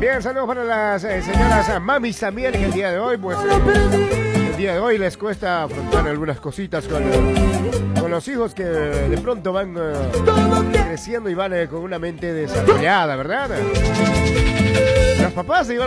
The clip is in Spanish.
Bien, saludos para las señoras mamis también, que el día de hoy, pues, el día de hoy les cuesta afrontar algunas cositas con los hijos que de pronto van creciendo y van con una mente desarrollada, ¿verdad? Los papás se